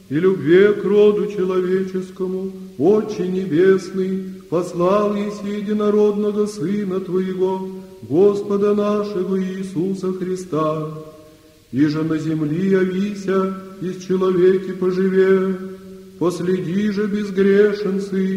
и любви к роду человеческому, Отче Небесный, послал Еси единородного Сына Твоего, Господа нашего Иисуса Христа, и же на земли явися, из человеки поживе, последи же безгрешен Сын,